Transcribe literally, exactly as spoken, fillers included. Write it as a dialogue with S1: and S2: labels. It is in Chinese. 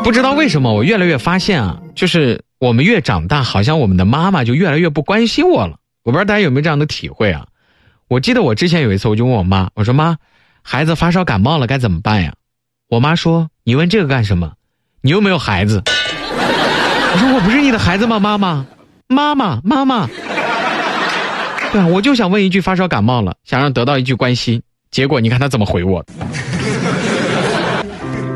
S1: 不知道为什么我越来越发现啊，就是我们越长大，好像我们的妈妈就越来越不关心我了。我不知道大家有没有这样的体会啊？我记得我之前有一次我就问我妈，我说妈，孩子发烧感冒了该怎么办呀？我妈说你问这个干什么？你又没有孩子。我说我不是你的孩子吗？妈妈妈妈妈妈。对啊，我就想问一句发烧感冒了，想让得到一句关心，结果你看他怎么回我。